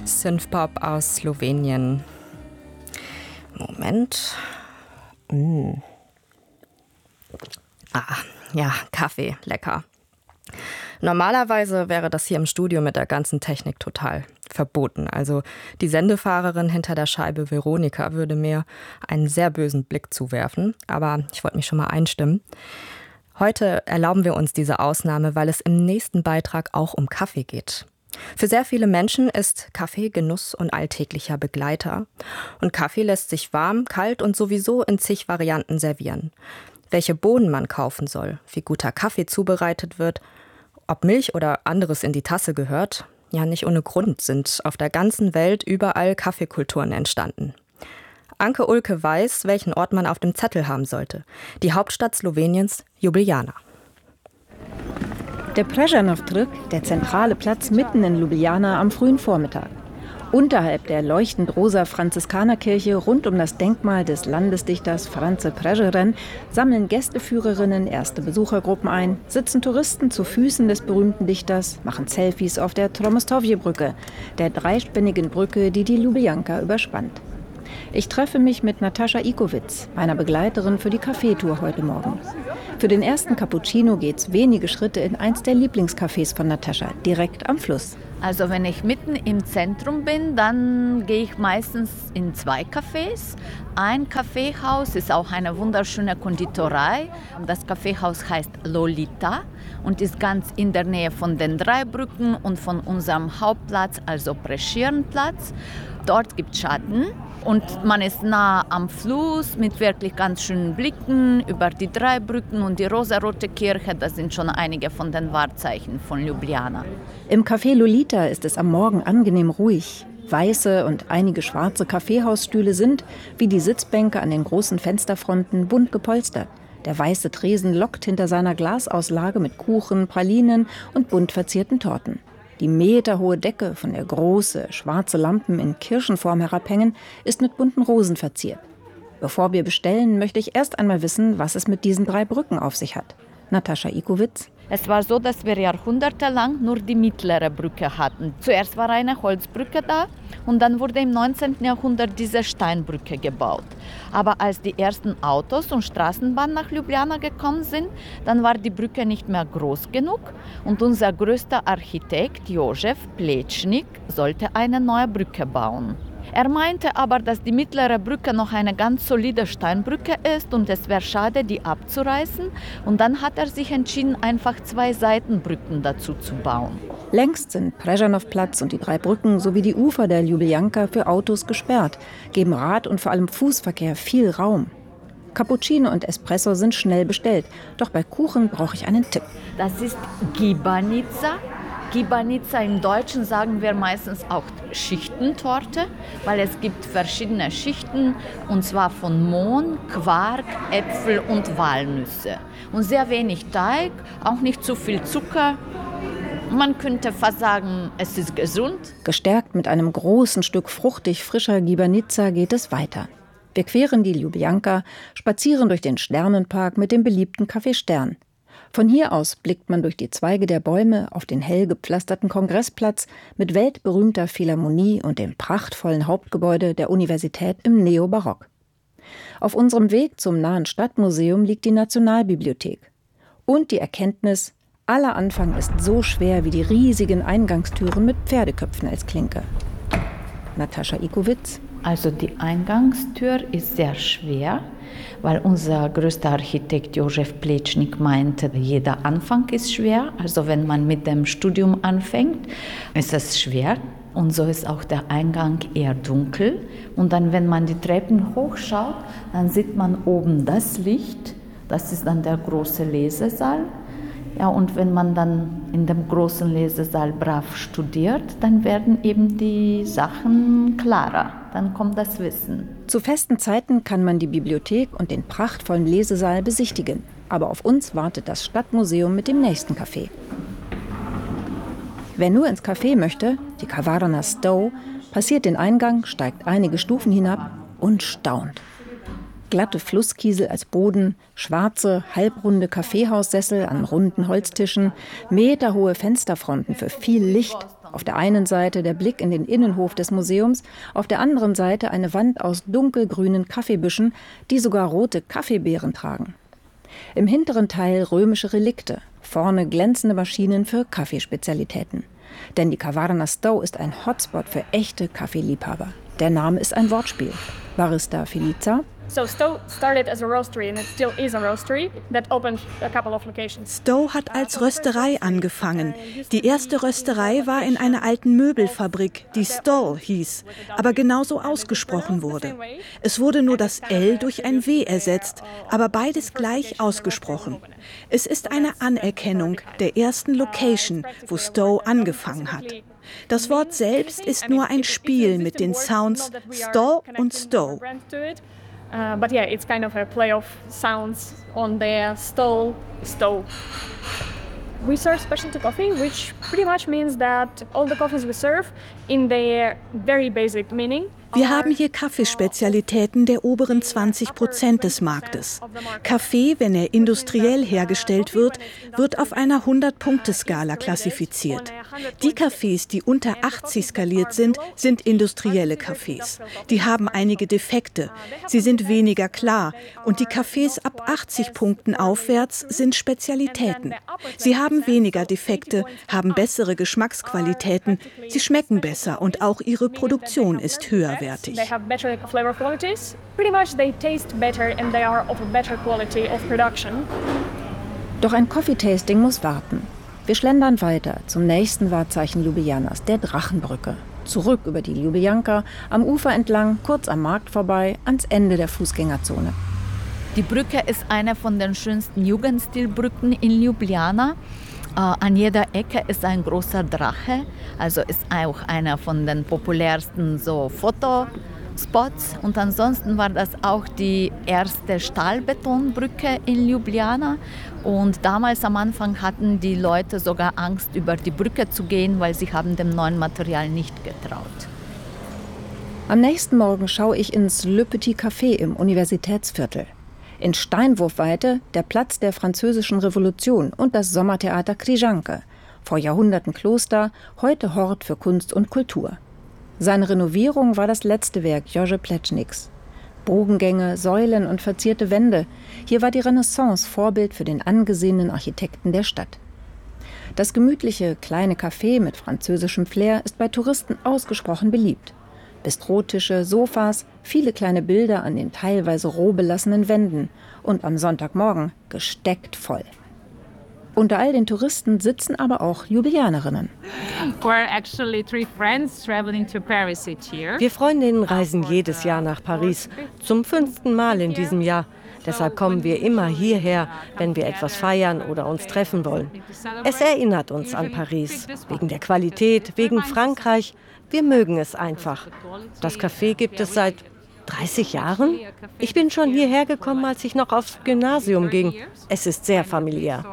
Synthpop aus Slowenien. Moment. Ja, Kaffee, lecker. Normalerweise wäre das hier im Studio mit der ganzen Technik total verboten. Also die Sendefahrerin hinter der Scheibe Veronika würde mir einen sehr bösen Blick zuwerfen. Aber ich wollte mich schon mal einstimmen. Heute erlauben wir uns diese Ausnahme, weil es im nächsten Beitrag auch um Kaffee geht. Für sehr viele Menschen ist Kaffee Genuss und alltäglicher Begleiter. Und Kaffee lässt sich warm, kalt und sowieso in zig Varianten servieren. Welche Bohnen man kaufen soll, wie guter Kaffee zubereitet wird, ob Milch oder anderes in die Tasse gehört, ja nicht ohne Grund sind auf der ganzen Welt überall Kaffeekulturen entstanden. Anke Ulke weiß, welchen Ort man auf dem Zettel haben sollte. Die Hauptstadt Sloweniens, Ljubljana. Der Prešernov Trg, der zentrale Platz mitten in Ljubljana am frühen Vormittag. Unterhalb der leuchtend rosa Franziskanerkirche rund um das Denkmal des Landesdichters Franze Prešeren sammeln Gästeführerinnen erste Besuchergruppen ein, sitzen Touristen zu Füßen des berühmten Dichters, machen Selfies auf der Tromostovje-Brücke, der dreispännigen Brücke, die die Ljubljanka überspannt. Ich treffe mich mit Natascha Ikovic, meiner Begleiterin für die Kaffeetour heute Morgen. Für den ersten Cappuccino geht's wenige Schritte in eins der Lieblingscafés von Natascha, direkt am Fluss. Also wenn ich mitten im Zentrum bin, dann gehe ich meistens in 2 Cafés. Ein Kaffeehaus ist auch eine wunderschöne Konditorei. Das Kaffeehaus heißt Lolita und ist ganz in der Nähe von den 3 Brücken und von unserem Hauptplatz, also Prešeren-Platz. Dort gibt es Schatten. Und man ist nah am Fluss mit wirklich ganz schönen Blicken über die 3 Brücken und die rosarote Kirche. Das sind schon einige von den Wahrzeichen von Ljubljana. Im Café Lolita ist es am Morgen angenehm ruhig. Weiße und einige schwarze Kaffeehausstühle sind, wie die Sitzbänke an den großen Fensterfronten, bunt gepolstert. Der weiße Tresen lockt hinter seiner Glasauslage mit Kuchen, Pralinen und bunt verzierten Torten. Die meterhohe Decke, von der große, schwarze Lampen in Kirschenform herabhängen, ist mit bunten Rosen verziert. Bevor wir bestellen, möchte ich erst einmal wissen, was es mit diesen 3 Brücken auf sich hat. Natascha Ikovic. Es war so, dass wir jahrhundertelang nur die mittlere Brücke hatten. Zuerst war eine Holzbrücke da und dann wurde im 19. Jahrhundert diese Steinbrücke gebaut. Aber als die ersten Autos und Straßenbahnen nach Ljubljana gekommen sind, dann war die Brücke nicht mehr groß genug und unser größter Architekt Jožef Plečnik sollte eine neue Brücke bauen. Er meinte aber, dass die mittlere Brücke noch eine ganz solide Steinbrücke ist und es wäre schade, die abzureißen. Und dann hat er sich entschieden, einfach 2 Seitenbrücken dazu zu bauen. Längst sind Prešernov-Platz und die 3 Brücken sowie die Ufer der Ljubljanka für Autos gesperrt, geben Rad- und vor allem Fußverkehr viel Raum. Cappuccino und Espresso sind schnell bestellt, doch bei Kuchen brauche ich einen Tipp. Das ist Gibanica. Gibanica im Deutschen sagen wir meistens auch Schichtentorte, weil es gibt verschiedene Schichten, und zwar von Mohn, Quark, Äpfel und Walnüsse. Und sehr wenig Teig, auch nicht zu viel Zucker. Man könnte fast sagen, es ist gesund. Gestärkt mit einem großen Stück fruchtig frischer Gibanica geht es weiter. Wir queren die Ljubljanka, spazieren durch den Sternenpark mit dem beliebten Café Stern. Von hier aus blickt man durch die Zweige der Bäume auf den hell gepflasterten Kongressplatz mit weltberühmter Philharmonie und dem prachtvollen Hauptgebäude der Universität im Neobarock. Auf unserem Weg zum nahen Stadtmuseum liegt die Nationalbibliothek. Und die Erkenntnis, aller Anfang ist so schwer wie die riesigen Eingangstüren mit Pferdeköpfen als Klinke. Natascha Ikovic. Also die Eingangstür ist sehr schwer, weil unser größter Architekt Jožef Plečnik meinte, jeder Anfang ist schwer. Also wenn man mit dem Studium anfängt, ist es schwer. Und so ist auch der Eingang eher dunkel. Und dann, wenn man die Treppen hochschaut, dann sieht man oben das Licht. Das ist dann der große Lesesaal. Ja, und wenn man dann in dem großen Lesesaal brav studiert, dann werden eben die Sachen klarer. Dann kommt das Wissen. Zu festen Zeiten kann man die Bibliothek und den prachtvollen Lesesaal besichtigen. Aber auf uns wartet das Stadtmuseum mit dem nächsten Café. Wer nur ins Café möchte, die Kavarna Stowe, passiert den Eingang, steigt einige Stufen hinab und staunt. Glatte Flusskiesel als Boden, schwarze, halbrunde Kaffeehaussessel an runden Holztischen, meterhohe Fensterfronten für viel Licht, Auf der einen Seite der Blick in den Innenhof des Museums, auf der anderen Seite eine Wand aus dunkelgrünen Kaffeebüschen, die sogar rote Kaffeebeeren tragen. Im hinteren Teil römische Relikte, vorne glänzende Maschinen für Kaffeespezialitäten. Denn die Kavarna Stowe ist ein Hotspot für echte Kaffeeliebhaber. Der Name ist ein Wortspiel. Barista Filica. Stowe started as a roastery and it still is a roastery that opened a couple of locations. Stowe hat als Rösterei angefangen. Die erste Rösterei war in einer alten Möbelfabrik, die Stoll hieß, aber genauso ausgesprochen wurde. Es wurde nur das L durch ein W ersetzt, aber beides gleich ausgesprochen. Es ist eine Anerkennung der ersten Location, wo Stowe angefangen hat. Das Wort selbst ist nur ein Spiel mit den Sounds Stoll und Stowe. But yeah, it's kind of a play of sounds on the Stowe. We serve specialty coffee, which pretty much means that all the coffees we serve in their very basic meaning. Wir haben hier Kaffeespezialitäten der oberen 20% des Marktes. Kaffee, wenn er industriell hergestellt wird, wird auf einer 100-Punkte-Skala klassifiziert. Die Kaffees, die unter 80 skaliert sind, sind industrielle Kaffees. Die haben einige Defekte. Sie sind weniger klar. Und die Kaffees ab 80 Punkten aufwärts sind Spezialitäten. Sie haben weniger Defekte, haben bessere Geschmacksqualitäten. Sie schmecken besser und auch ihre Produktion ist höherwertig. They have better flavor qualities. Pretty much they taste better and they are of a better quality of production. Doch ein Coffee-Tasting muss warten. Wir schlendern weiter zum nächsten Wahrzeichen Ljubljanas, der Drachenbrücke. Zurück über die Ljubljanka, am Ufer entlang, kurz am Markt vorbei, ans Ende der Fußgängerzone. Die Brücke ist eine von den schönsten Jugendstilbrücken in Ljubljana. An jeder Ecke ist ein großer Drache, also ist auch einer von den populärsten Fotospots. Und ansonsten war das auch die erste Stahlbetonbrücke in Ljubljana. Und damals am Anfang hatten die Leute sogar Angst, über die Brücke zu gehen, weil sie haben dem neuen Material nicht getraut. Am nächsten Morgen schaue ich ins Le Petit Café im Universitätsviertel. In Steinwurfweite der Platz der Französischen Revolution und das Sommertheater Križanke. Vor Jahrhunderten Kloster, heute Hort für Kunst und Kultur. Seine Renovierung war das letzte Werk Jože Plečniks. Bogengänge, Säulen und verzierte Wände. Hier war die Renaissance Vorbild für den angesehenen Architekten der Stadt. Das gemütliche kleine Café mit französischem Flair ist bei Touristen ausgesprochen beliebt. Bistrotische, Sofas, viele kleine Bilder an den teilweise roh belassenen Wänden und am Sonntagmorgen gesteckt voll. Unter all den Touristen sitzen aber auch Ljubljanerinnen. Wir Freundinnen reisen jedes Jahr nach Paris, zum 5. Mal in diesem Jahr. Deshalb kommen wir immer hierher, wenn wir etwas feiern oder uns treffen wollen. Es erinnert uns an Paris, wegen der Qualität, wegen Frankreich. Wir mögen es einfach. Das Café gibt es seit 30 Jahren. Ich bin schon hierher gekommen, als ich noch aufs Gymnasium ging. Es ist sehr familiär.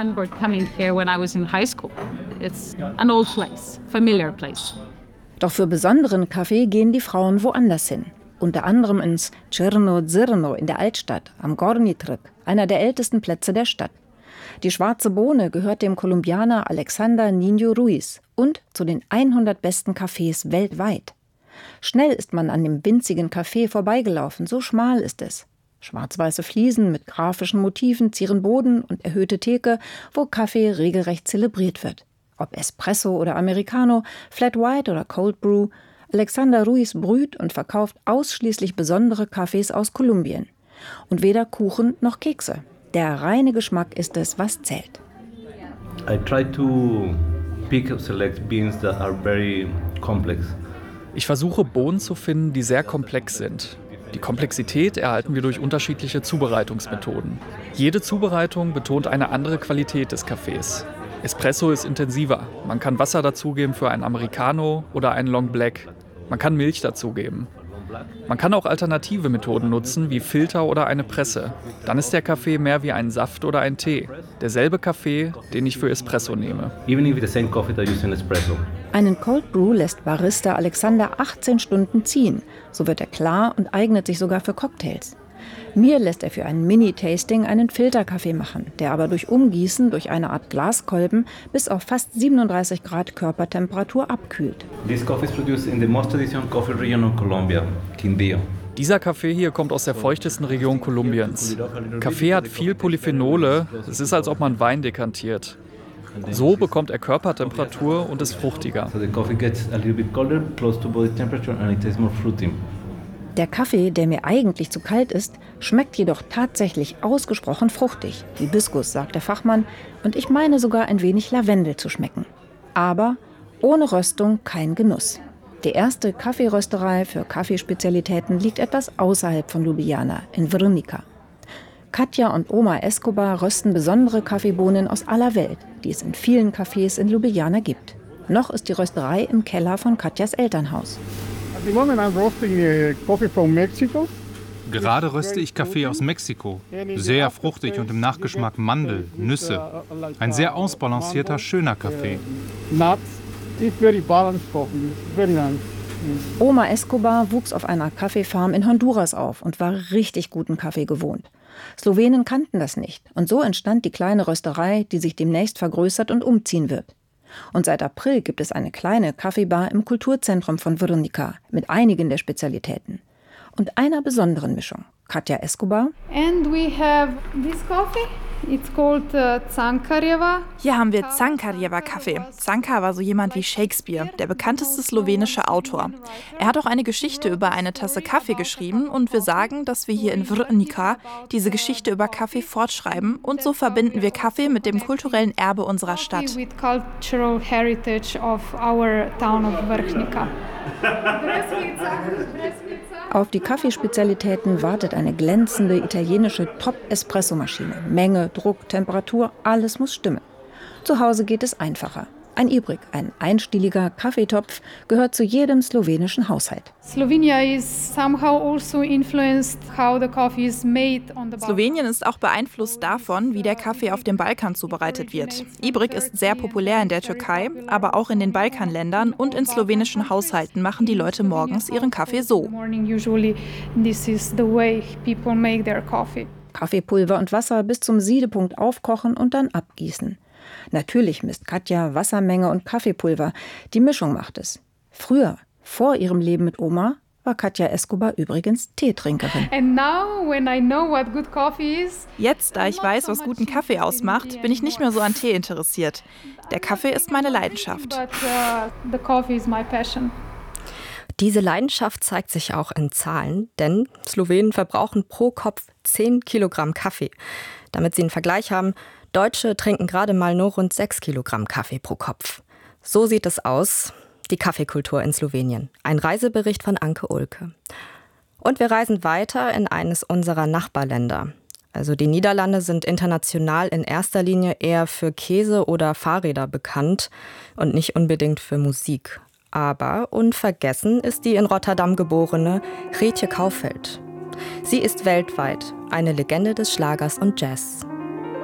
Doch für besonderen Kaffee gehen die Frauen woanders hin. Unter anderem ins Černo Zrno in der Altstadt, am Gornji Trg, einer der ältesten Plätze der Stadt. Die schwarze Bohne gehört dem Kolumbianer Alexander Niño Ruiz und zu den 100 besten Cafés weltweit. Schnell ist man an dem winzigen Café vorbeigelaufen, so schmal ist es. Schwarz-weiße Fliesen mit grafischen Motiven zieren Boden und erhöhte Theke, wo Kaffee regelrecht zelebriert wird. Ob Espresso oder Americano, Flat White oder Cold Brew, Alexander Ruiz brüht und verkauft ausschließlich besondere Kaffees aus Kolumbien. Und weder Kuchen noch Kekse. Der reine Geschmack ist es, was zählt. I try to select beans that are very complex. Ich versuche, Bohnen zu finden, die sehr komplex sind. Die Komplexität erhalten wir durch unterschiedliche Zubereitungsmethoden. Jede Zubereitung betont eine andere Qualität des Kaffees. Espresso ist intensiver. Man kann Wasser dazugeben für einen Americano oder einen Long Black. Man kann Milch dazugeben. Man kann auch alternative Methoden nutzen, wie Filter oder eine Presse. Dann ist der Kaffee mehr wie ein Saft oder ein Tee. Derselbe Kaffee, den ich für Espresso nehme. Einen Cold Brew lässt Barista Alexander 18 Stunden ziehen. So wird er klar und eignet sich sogar für Cocktails. Mir lässt er für ein Mini-Tasting einen Filterkaffee machen, der aber durch Umgießen durch eine Art Glaskolben bis auf fast 37 Grad Körpertemperatur abkühlt. This coffee is produced in the most traditional coffee region of Colombia, Quindío. Dieser Kaffee hier kommt aus der feuchtesten Region Kolumbiens. Kaffee hat viel Polyphenole, es ist, als ob man Wein dekantiert. So bekommt er Körpertemperatur und ist fruchtiger. So the coffee gets a little bit colder, close to body temperature, and it tastes more fruity. Der Kaffee, der mir eigentlich zu kalt ist, schmeckt jedoch tatsächlich ausgesprochen fruchtig. Hibiskus, sagt der Fachmann, und ich meine sogar ein wenig Lavendel zu schmecken. Aber ohne Röstung kein Genuss. Die erste Kaffeerösterei für Kaffeespezialitäten liegt etwas außerhalb von Ljubljana, in Vrhnika. Katja und Oma Escobar rösten besondere Kaffeebohnen aus aller Welt, die es in vielen Cafés in Ljubljana gibt. Noch ist die Rösterei im Keller von Katjas Elternhaus. Gerade röste ich Kaffee aus Mexiko. Sehr fruchtig und im Nachgeschmack Mandel, Nüsse. Ein sehr ausbalancierter, schöner Kaffee. Oma Escobar wuchs auf einer Kaffeefarm in Honduras auf und war richtig guten Kaffee gewohnt. Slowenen kannten das nicht und so entstand die kleine Rösterei, die sich demnächst vergrößert und umziehen wird. Und seit April gibt es eine kleine Kaffeebar im Kulturzentrum von Vrhnika mit einigen der Spezialitäten. Und einer besonderen Mischung. Katja Escobar. And we have this coffee. It's called Cankarjeva. Hier haben wir Cankarjeva-Kaffee. Canka war so jemand wie Shakespeare, der bekannteste slowenische Autor. Er hat auch eine Geschichte über eine Tasse Kaffee geschrieben und wir sagen, dass wir hier in Vrhnika diese Geschichte über Kaffee fortschreiben und so verbinden wir Kaffee mit dem kulturellen Erbe unserer Stadt. Auf die Kaffeespezialitäten wartet eine glänzende italienische Top-Espresso-Maschine. Menge, Druck, Temperatur, alles muss stimmen. Zu Hause geht es einfacher. Ein Ibrik, ein einstieliger Kaffeetopf, gehört zu jedem slowenischen Haushalt. Slowenien ist auch beeinflusst davon, wie der Kaffee auf dem Balkan zubereitet wird. Ibrik ist sehr populär in der Türkei, aber auch in den Balkanländern und in slowenischen Haushalten machen die Leute morgens ihren Kaffee so. Kaffeepulver und Wasser bis zum Siedepunkt aufkochen und dann abgießen. Natürlich misst Katja Wassermenge und Kaffeepulver. Die Mischung macht es. Früher, vor ihrem Leben mit Oma, war Katja Escobar übrigens Teetrinkerin. Jetzt, da ich weiß, was guten Kaffee ausmacht, bin ich nicht mehr so an Tee interessiert. Der Kaffee ist meine Leidenschaft. Diese Leidenschaft zeigt sich auch in Zahlen, denn Slowenen verbrauchen pro Kopf 10 Kilogramm Kaffee. Damit Sie einen Vergleich haben, Deutsche trinken gerade mal nur rund 6 Kilogramm Kaffee pro Kopf. So sieht es aus, die Kaffeekultur in Slowenien. Ein Reisebericht von Anke Ulke. Und wir reisen weiter in eines unserer Nachbarländer. Also die Niederlande sind international in erster Linie eher für Käse oder Fahrräder bekannt und nicht unbedingt für Musik. Aber unvergessen ist die in Rotterdam geborene Greetje Kaufeld. Sie ist weltweit eine Legende des Schlagers und Jazz.